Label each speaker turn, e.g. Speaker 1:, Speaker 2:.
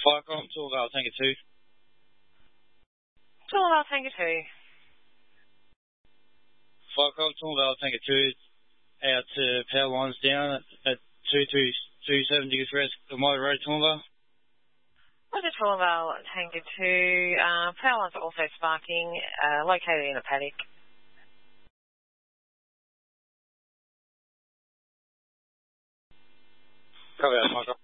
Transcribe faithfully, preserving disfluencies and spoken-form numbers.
Speaker 1: Firecom, Tourvale, Tango two.
Speaker 2: Tourvale, Tango two.
Speaker 1: Firecom, Tourvale, Tango two. Out to power lines down at, at two two two seven degrees west of my road, Tourvale.
Speaker 2: Roger, Tourvale, Tango two. Uh, power lines are also sparking, uh, located in a paddock.
Speaker 1: Copy that, Firecom.